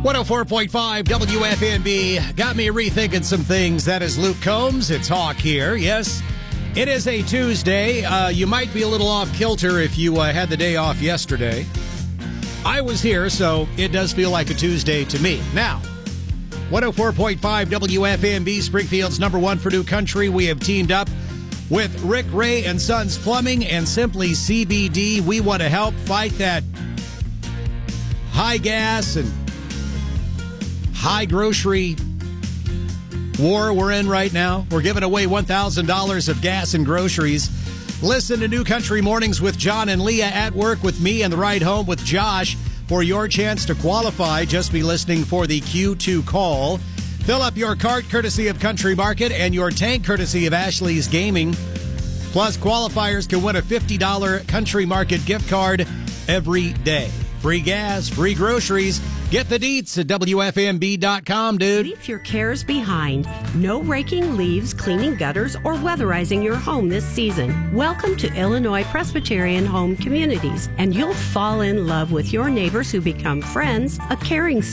104.5 WFNB got me rethinking some things. That is Luke Combs. It's Hawk here. Yes, it is a Tuesday. You might be a little off kilter if you had the day off yesterday. I was here, so it does feel like a Tuesday to me. Now, 104.5 WFNB, Springfield's number one for new country. We have teamed up with Rick Ray and Sons Plumbing and Simply CBD. We want to help fight that high gas and high grocery war we're in right now. We're giving away $1,000 of gas and groceries. Listen to New Country Mornings with John and Leah at work with me and the ride home with Josh for your chance to qualify. Just be listening for the Q2 call. Fill up your cart courtesy of Country Market and your tank courtesy of Ashley's Gaming. Plus, qualifiers can win a $50 Country Market gift card every day. Free gas, free groceries. Get the deets at WFNB.com, dude. Leave your cares behind. No raking leaves, cleaning gutters, or weatherizing your home this season. Welcome to Illinois Presbyterian Home Communities, and you'll fall in love with your neighbors who become friends, a caring